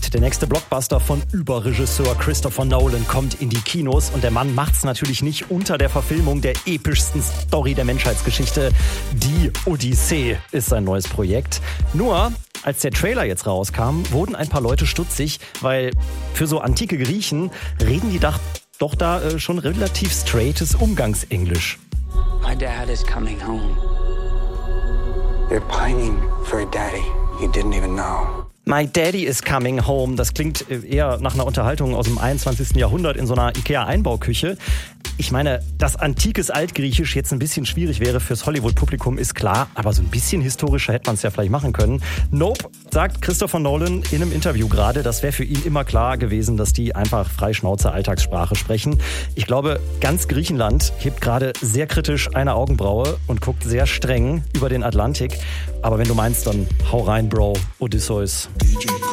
Tenet, der nächste Blockbuster von Überregisseur Christopher Nolan, kommt in die Kinos. Und der Mann macht's natürlich nicht unter der Verfilmung der epischsten Story der Menschheitsgeschichte. Die Odyssee ist sein neues Projekt. Nur, als der Trailer jetzt rauskam, wurden ein paar Leute stutzig, weil für so antike Griechen reden die doch da schon relativ straightes Umgangsenglisch. My dad is coming home. They're pining for a daddy you didn't even know. My Daddy is coming home. Das klingt eher nach einer Unterhaltung aus dem 21. Jahrhundert in so einer Ikea-Einbauküche. Ich meine, dass antikes Altgriechisch jetzt ein bisschen schwierig wäre fürs Hollywood-Publikum, ist klar. Aber so ein bisschen historischer hätte man es ja vielleicht machen können. Nope, sagt Christopher Nolan in einem Interview gerade. Das wäre für ihn immer klar gewesen, dass die einfach Freischnauze Alltagssprache sprechen. Ich glaube, ganz Griechenland hebt gerade sehr kritisch eine Augenbraue und guckt sehr streng über den Atlantik. Aber wenn du meinst, dann hau rein, Bro. Odysseus.